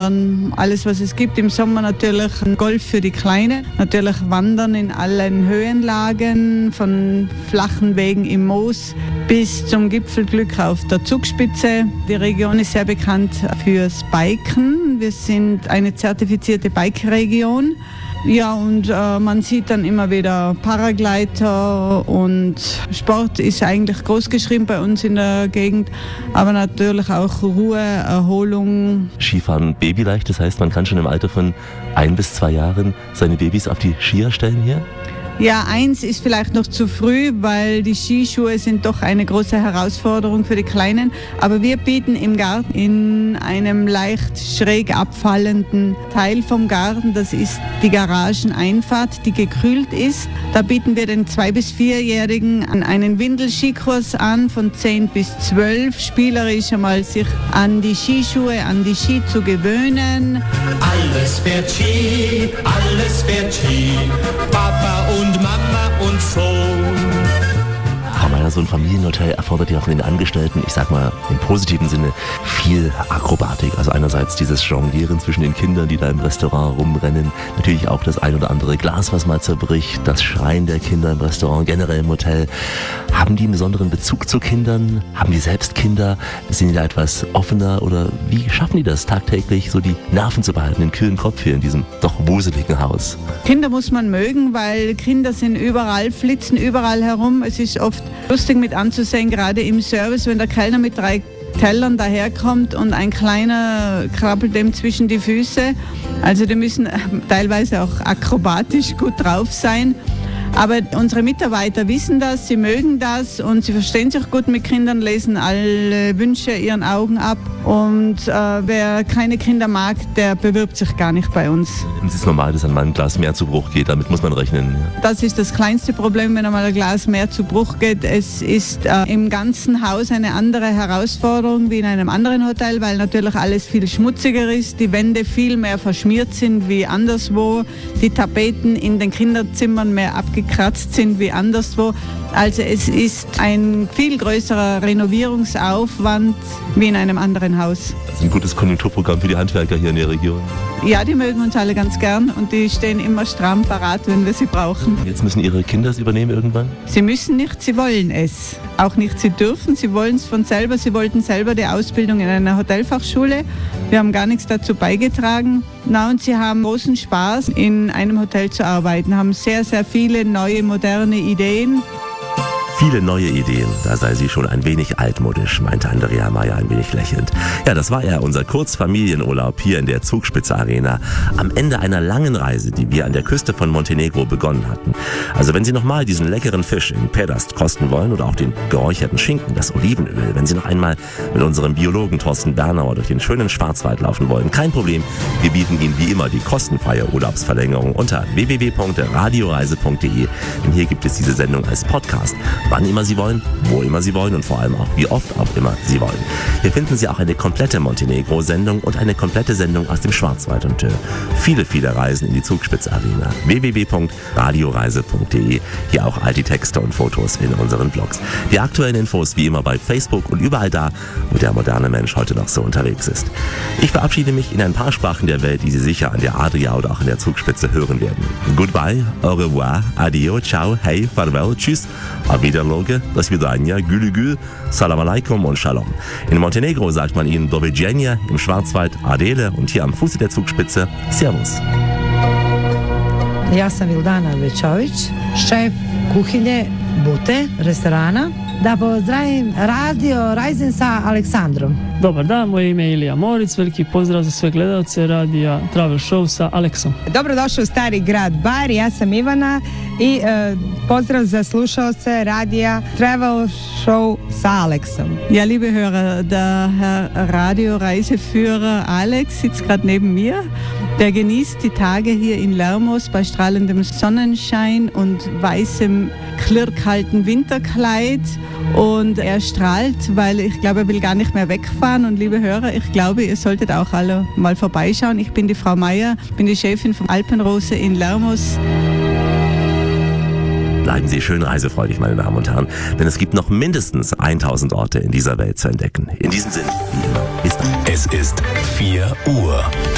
Wandern, alles was es gibt. Im Sommer natürlich Golf für die Kleinen, natürlich Wandern in allen Höhenlagen, von flachen Wegen im Moos bis zum Gipfelglück auf der Zugspitze. Die Region ist sehr bekannt fürs Biken. Wir sind eine zertifizierte Bike-Region. Ja, und man sieht dann immer wieder Paragleiter und Sport ist eigentlich groß geschrieben bei uns in der Gegend, aber natürlich auch Ruhe, Erholung. Skifahren babyleicht, das heißt, man kann schon im Alter von 1 bis 2 Jahren seine Babys auf die Skier stellen hier? Ja, 1 ist vielleicht noch zu früh, weil die Skischuhe sind doch eine große Herausforderung für die Kleinen. Aber wir bieten im Garten in einem leicht schräg abfallenden Teil vom Garten, das ist die Garageneinfahrt, die gekühlt ist. Da bieten wir den 2- bis 4-Jährigen einen Windelskikurs an, von 10 bis 12, spielerisch einmal sich an die Skischuhe, an die Ski zu gewöhnen. Alles fährt Ski, Papa und Mama und Sohn. Frau Meier, so ein Familienhotel erfordert ja von den Angestellten, ich sag mal im positiven Sinne, viel Akrobatik. Also einerseits dieses Jonglieren zwischen den Kindern, die da im Restaurant rumrennen. Natürlich auch das ein oder andere Glas, was mal zerbricht. Das Schreien der Kinder im Restaurant, generell im Hotel. Haben die einen besonderen Bezug zu Kindern? Haben die selbst Kinder? Sind die da etwas offener? Oder wie schaffen die das tagtäglich, so die Nerven zu behalten, den kühlen Kopf hier in diesem doch wuseligen Haus? Kinder muss man mögen, weil Kinder sind überall, flitzen überall herum. Es ist oft lustig mit anzusehen, gerade im Service, wenn der Kellner mit 3 Tellern daherkommt und ein Kleiner krabbelt dem zwischen die Füße. Also die müssen teilweise auch akrobatisch gut drauf sein. Aber unsere Mitarbeiter wissen das, sie mögen das und sie verstehen sich gut mit Kindern, lesen alle Wünsche ihren Augen ab. Und wer keine Kinder mag, der bewirbt sich gar nicht bei uns. Es ist normal, dass einmal ein Glas mehr zu Bruch geht, damit muss man rechnen. Das ist das kleinste Problem, wenn einmal ein Glas mehr zu Bruch geht. Es ist im ganzen Haus eine andere Herausforderung wie in einem anderen Hotel, weil natürlich alles viel schmutziger ist, die Wände viel mehr verschmiert sind wie anderswo, die Tapeten in den Kinderzimmern mehr abgekratzt sind wie anderswo. Also es ist ein viel größerer Renovierungsaufwand wie in einem anderen Haus. Das ist ein gutes Konjunkturprogramm für die Handwerker hier in der Region. Ja, die mögen uns alle ganz gern und die stehen immer stramm parat, wenn wir sie brauchen. Jetzt müssen Ihre Kinder es übernehmen irgendwann? Sie müssen nicht, sie wollen es. Auch nicht, sie dürfen, sie wollen es von selber. Sie wollten selber die Ausbildung in einer Hotelfachschule. Wir haben gar nichts dazu beigetragen. Na, und sie haben großen Spaß, in einem Hotel zu arbeiten, haben sehr, sehr viele neue, moderne Ideen. Viele neue Ideen, da sei sie schon ein wenig altmodisch, meinte Andrea Meier ein wenig lächelnd. Ja, das war ja unser Kurzfamilienurlaub hier in der Zugspitze Arena am Ende einer langen Reise, die wir an der Küste von Montenegro begonnen hatten. Also wenn Sie nochmal diesen leckeren Fisch in Pedast kosten wollen oder auch den geräucherten Schinken, das Olivenöl, wenn Sie noch einmal mit unserem Biologen Thorsten Bernauer durch den schönen Schwarzwald laufen wollen, kein Problem. Wir bieten Ihnen wie immer die kostenfreie Urlaubsverlängerung unter www.radioreise.de, denn hier gibt es diese Sendung als Podcast. Wann immer Sie wollen, wo immer Sie wollen und vor allem auch wie oft auch immer Sie wollen. Hier finden Sie auch eine komplette Montenegro-Sendung und eine komplette Sendung aus dem Schwarzwald und viele, viele Reisen in die Zugspitze Arena. www.radioreise.de. Hier auch all die Texte und Fotos in unseren Blogs. Die aktuellen Infos wie immer bei Facebook und überall da, wo der moderne Mensch heute noch so unterwegs ist. Ich verabschiede mich in ein paar Sprachen der Welt, die Sie sicher an der Adria oder auch an der Zugspitze hören werden. Goodbye, au revoir, adio, ciao, hey, farewell, tschüss, auf Wiedersehen. Do svidania, gülü gül, salam alaikum und shalom. In Montenegro sagt man ihnen do viđenja, im Schwarzwald Adele und hier am Fuße der Zugspitze Servus. Ja sam Ildana Večović, šef kuhinje Bute, restorana. Da pozdravim Radio Rajzen sa Aleksandrom. Dobar dan, moje ime je Ilija Moric, veliki pozdrav za sve gledalce radija Travel Show sa Aleksom. Dobrodošli u Stari grad Bar, ja sam Ivana i pozdrav za slušalce radija Travel Show sa Aleksom. Ja, liebe Hörer, der Herr Radioreiseführer Alex sitzt gerade neben mir. Der genießt die Tage hier in Lermos bei strahlendem Sonnenschein und weißem, klirrkalten Winterkleid. Und er strahlt, weil ich glaube, er will gar nicht mehr wegfahren. Und liebe Hörer, ich glaube, ihr solltet auch alle mal vorbeischauen. Ich bin die Frau Meier, bin die Chefin von Alpenrose in Lermos. Bleiben Sie schön reisefreudig, meine Damen und Herren, denn es gibt noch mindestens 1000 Orte in dieser Welt zu entdecken. In diesem Sinne, wie immer, bis dann. Es ist 4 Uhr.